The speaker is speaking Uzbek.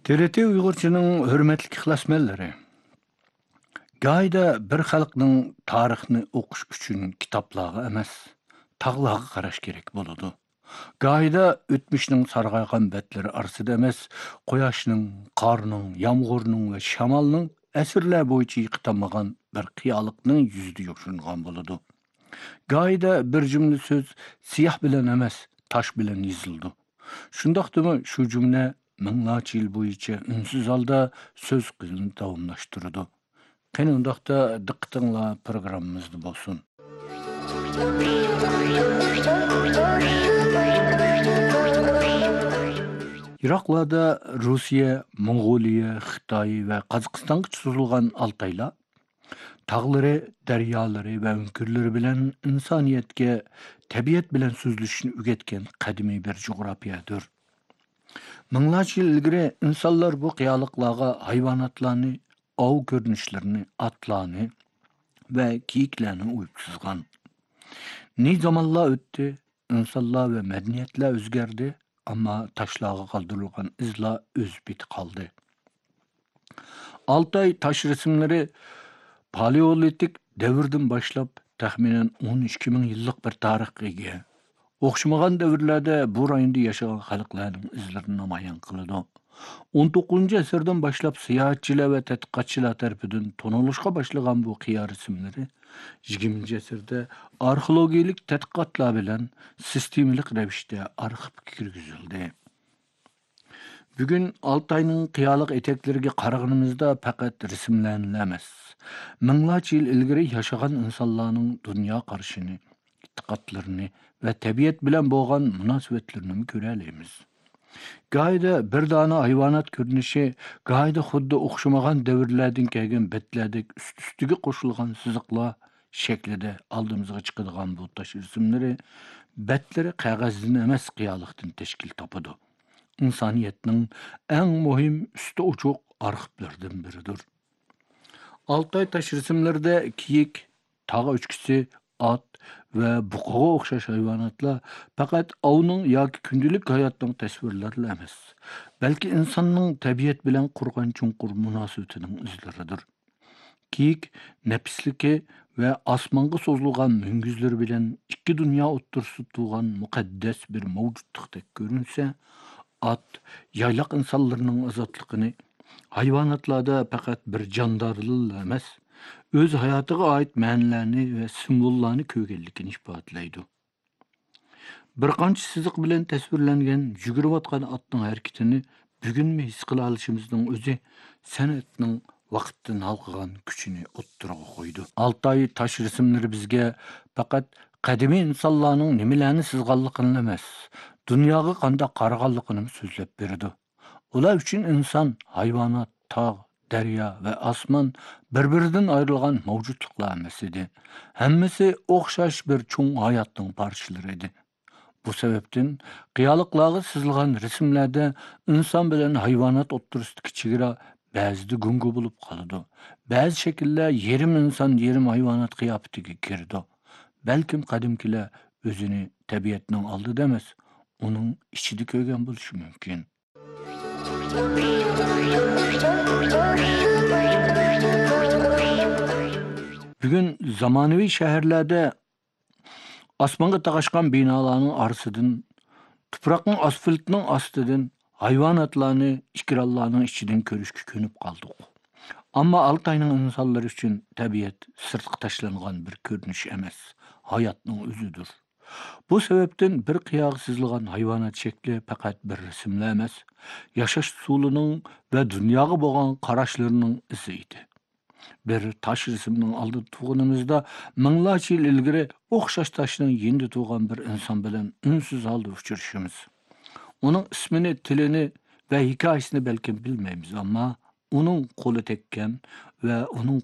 TRT Uyg'urchaning hurmatli ixlosmandlari. Gayda bir xalqning tarixini o'qish uchun kitoblarga emas, tog'larga qarash kerak bo'ladi. Gayda o'tmishning sarg'aygan betlari orasida emas, quyoshning, qorning, yomg'irning va shamolning asrlar bo'yicha yiqitilmagan bir qiyolikning yuzida yo'shingan bo'ladi. Gayda bir jumla so'z siyoh bilan emas, tosh bilan yozildi. Shundoqdimi shu jumla minglarcha yil bo'yicha unsiz holda so'z qilini davomlashtirdi. Qani undaqda diqqatinglar programmamizda bo'lsin. Iroqlarda Rossiya, Mong'oliya, Xitoy va Qozog'istonga cho'zilgan Altaylar tog'lari, daryolari va o'nkirlari bilan insoniyatga tabiat bilan so'zlashishni o'rgatgan qadimiy bir jo'g'rafiyadir. Minglarcha yil ilgari insonlar bu qiyoliqlarga hayvonotlarni, ov ko'rinishlarini, otlarni va kiyiklarni o'yib chizgan. Ne zamonlar o'tdi, insonlar va madaniyatlar o'zgardi, ammo toshlarga qoldirilgan izlar o'z biti qoldi. Altay tosh rasmlari paleolitik davrdan boshlab taxminan 12 ming yillik bir tarixga ega. O'xshamagan davrlarda bu rayonda yashagan xalqlarning izlarini namoyon qiladi. 19-asrdan boshlab sayohatchilar va tadqiqotchilar tomonidan tonilishga boshlagan bu qiyo rasmlari 20-asrda arxeologik tadqiqotlar bilan sistemalik ravishda arxivga kirgizildi. Bugun Altayning qiyolik etaklariga qaraganimizda faqat rasmlarni emas, minglarcha yil ilgari yashagan insonlarning dunyo qarashini, e'tiqodlarini va tabiat bilan bo'lgan munosabatlarini ko'ra olamiz. Gayda bir dona hayvonot ko'rinishi, gayda xuddi o'xshamagan davrlardan kelgan betlardek üst-ustiga qo'shilgan siziqlar shaklida oldimizga chiqadigan bu tosh rasmlari betlari qog'ozdan emas qiyolikdan tashkil topadi. İnsaniyetning eng muhim usti uchuq arxivlaridan biridir. Altay tosh rasmlarida kiyik, tog'a uchkisi, ot va buqaga o'xshash hayvonotlar faqat ovning yoki kundalik hayotning tasvirlari emas, balki insonning tabiat bilan qurgan chunqur munosabatining izlaridir. Kiyik nafisligi va osmonga so'zilgan munguzlari bilan ikki dunyo o'rtasida turgan muqaddas bir mavjudlikdek ko'rinsa, at, yayloq insonlarning ozodligini, hayvonotlarda faqat bir jondorlik emas, o'z hayotiga oid ma'nolarni va simvollarni ko'rganligini ifodalaydi. Bir qancha siziq bilan tasvirlangan yugurayotgan otning harakatini bugunmi his qila olishimizning o'zi san'atning vaqtdan halqagan kuchini o'ttiraga qo'ydi. Altay tosh rasmlari bizga faqat qadimiy insonlarning nimalarni sizganligini emas, dunyoga qanday qaraganligini so'zlab berdi. Ular uchun inson, hayvonot, tog', daryo va osmon bir-biridan ayrilgan mavjudliklar emas edi. Hammasi o'xshash bir cho'ng hayotning parchalari edi. Bu sababdan qiyoliklarga sizilgan rasmlarda inson bilan hayvonot o'rtasidagi chegara ba'zida gungu bo'lib qoladi. Ba'zi shakllar yerim inson, yerim hayvonot qiyofatiga kirdi. Balkim qadimkilar o'zini tabiatning oldida emas, uning ichida ko'rgan bo'lishi mumkin. Bugun zamonaviy shaharlarda osmonga taqashgan binolarning orasidan, tuproqning asfaltining ostidan hayvonotlarni, ikrallarning ichidan ko'rishga ko'nib qoldik. Ammo Altayning insonlar uchun tabiat sirtqa tashlangan bir ko'rinish emas, hayotning o'zidir. Bu sababdan bir qiyoga sizilgan hayvonot shakli faqat bir rasmlar emas, yashash usulining va dunyoga bo'lgan qarashlarining izi edi. Bir tosh rasmning oldida turganimizda minglarcha yil ilgari o'xshash toshning yendi turgan bir inson bilan unsiz holda uchrashimiz. Uning ismini, tilini va hikoyasini balkim bilmaymiz, ammo uning qo'li tekkan va uning